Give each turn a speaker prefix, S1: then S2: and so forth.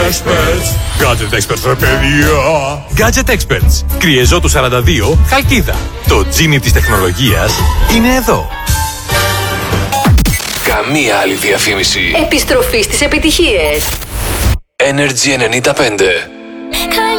S1: Gadget Experts, ρε παιδιά! Gadget Experts. Κριεζότου 42, Χαλκίδα. Το τζίνι της τεχνολογίας είναι εδώ.
S2: Καμία άλλη διαφήμιση.
S3: Επιστροφή στις επιτυχίες.
S2: Energy 95.